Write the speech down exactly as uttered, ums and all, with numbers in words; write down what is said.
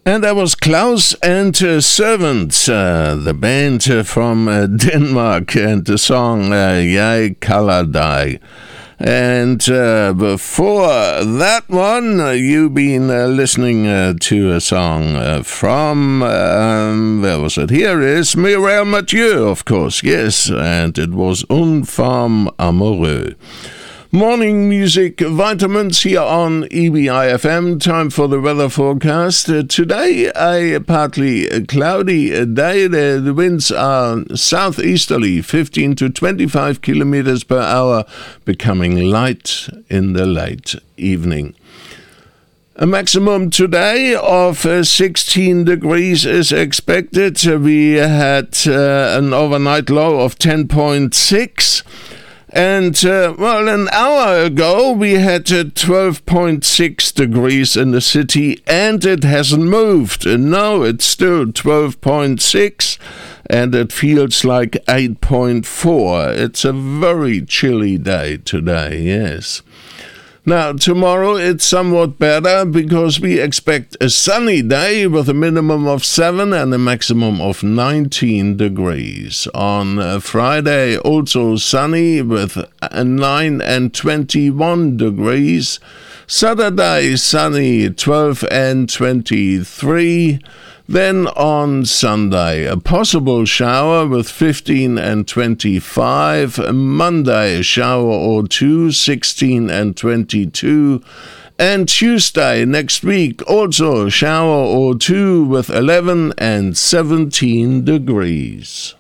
And that was Klaus and uh, Servant, uh, the band uh, from uh, Denmark, and the song uh, Jeg kalder dig. And uh, before that one, uh, you've been uh, listening uh, to a song uh, from, um, where was it? Here is Mireille Mathieu, of course, yes, and it was Un Femme Amoureux. Morning music vitamins here on E B I F M. Time for the weather forecast. Uh, today, a partly cloudy day. The, the winds are southeasterly, fifteen to twenty-five kilometers per hour, becoming light in the late evening. A maximum today of uh, sixteen degrees is expected. Uh, we had uh, an overnight low of ten point six. And, uh, well, an hour ago we had uh, twelve point six degrees in the city, and it hasn't moved. And no, it's still twelve point six, and it feels like eight point four. It's a very chilly day today, yes. Now, tomorrow it's somewhat better because we expect a sunny day with a minimum of seven and a maximum of nineteen degrees. On uh, Friday, also sunny with nine and twenty-one degrees. Saturday, sunny, twelve and twenty-three. Then on Sunday, a possible shower with fifteen and twenty-five. Monday, a shower or two, sixteen and twenty-two. And Tuesday next week, also a shower or two with eleven and seventeen degrees.